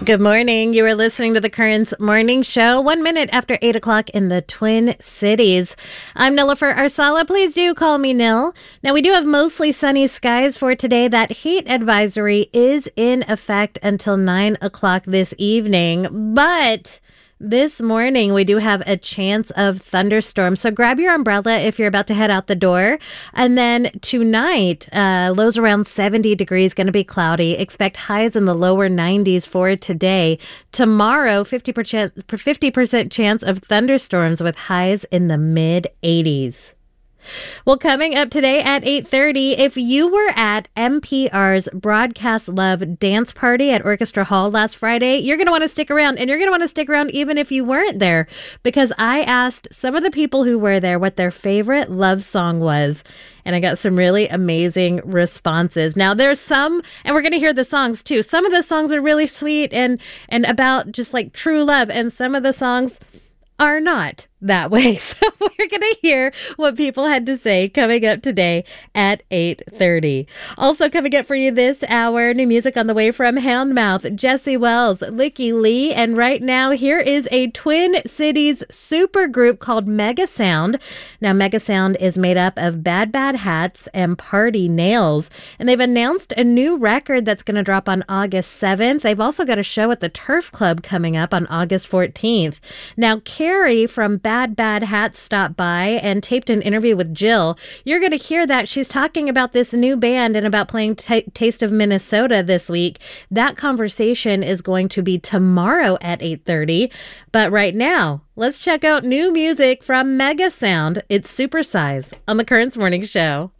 Good morning. You are listening to the Currents Morning Show, 1 minute after 8 o'clock in the Twin Cities. I'm Nilofer Arsala. Please do call me Nil. Now, we do have mostly sunny skies for today. That heat advisory is in effect until 9 o'clock this evening, but this morning, we do have a chance of thunderstorms, so grab your umbrella if you're about to head out the door. And then tonight, lows around 70 degrees, going to be cloudy. Expect highs in the lower 90s for today. Tomorrow, 50% chance of thunderstorms with highs in the mid-80s. Well, coming up today at 8:30, if you were at NPR's Broadcast Love dance party at Orchestra Hall last Friday, you're going to want to stick around, and you're going to want to stick around even if you weren't there, because I asked some of the people who were there what their favorite love song was, and I got some really amazing responses. Now, there's some, and we're going to hear the songs too. Some of the songs are really sweet and about just like true love, and some of the songs are not that way. So we're going to hear what people had to say coming up today at 8:30. Also coming up for you this hour, new music on the way from Houndmouth, Jesse Wells, Licky Lee, and right now here is a Twin Cities supergroup called Megasound. Now, Megasound is made up of Bad Bad Hats and Party Nails, and they've announced a new record that's going to drop on August 7th. They've also got a show at the Turf Club coming up on August 14th. Now, Carrie from Bad Bad Hats stopped by and taped an interview with Jill. You're going to hear that. She's talking about this new band and about playing Taste of Minnesota this week. That conversation is going to be tomorrow at 8:30. But right now, let's check out new music from Megasound. It's Supersize on the Currents Morning Show.